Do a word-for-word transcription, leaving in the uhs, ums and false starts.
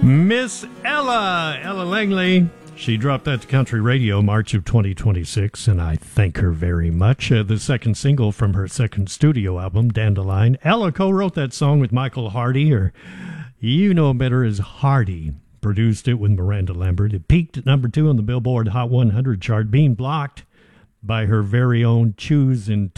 Miss Ella, Ella Langley. She dropped that to country radio March of twenty twenty-six, and I thank her very much. Uh, the second single from her second studio album, Dandelion. Ella co-wrote that song with Michael Hardy, or you know him better as Hardy. Produced it with Miranda Lambert. It peaked at number two on the Billboard Hot one hundred chart, being blocked by her very own Choose and